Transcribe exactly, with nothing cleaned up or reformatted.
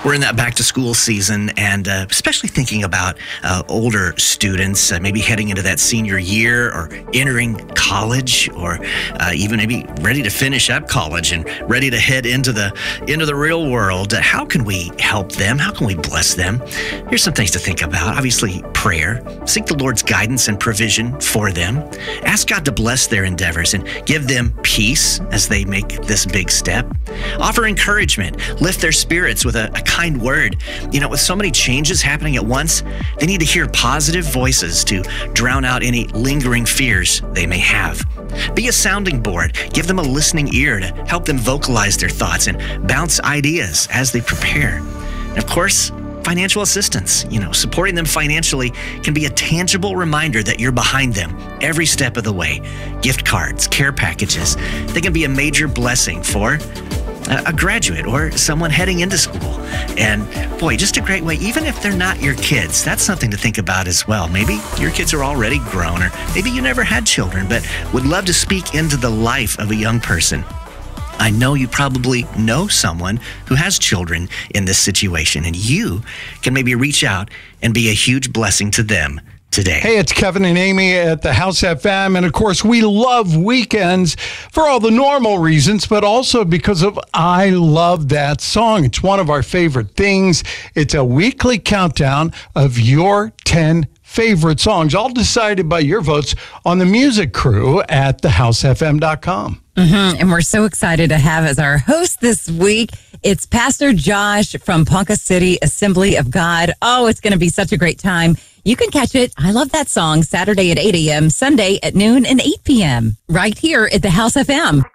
We're in that back to school season, and uh, especially thinking about uh, older students, uh, maybe heading into that senior year or entering college, or uh, even maybe ready to finish up college and ready to head into the into the real world. Uh, how can we help them? How can we bless them? Here's some things to think about. Obviously, prayer. Seek the Lord's guidance and provision for them. Ask God to bless their endeavors and give them peace as they make this big step. Offer encouragement. Lift their spirits with a, a kind word. You know, with so many changes happening at once, they need to hear positive voices to drown out any lingering fears they may have. Be a sounding board. Give them a listening ear to help them vocalize their thoughts and bounce ideas as they prepare. And of course, financial assistance. You know, supporting them financially can be a tangible reminder that you're behind them every step of the way. Gift cards, care packages, they can be a major blessing for a graduate or someone heading into school. And boy, just a great way, even if they're not your kids, that's something to think about as well. Maybe your kids are already grown, or maybe you never had children, but would love to speak into the life of a young person. I know you probably know someone who has children in this situation, and you can maybe reach out and be a huge blessing to them today. Hey, it's Kevin and Amy at the House F M. And of course, we love weekends for all the normal reasons, but also because of I Love That Song. It's one of our favorite things. It's a weekly countdown of your ten favorite songs, all decided by your votes on the music crew at the house f m dot com. Mm-hmm. And we're so excited to have as our host this week, it's Pastor Josh from Ponca City Assembly of God. Oh, it's going to be such a great time. You can catch it, I Love That Song, Saturday at eight a.m., Sunday at noon and eight p.m. right here at the House F M.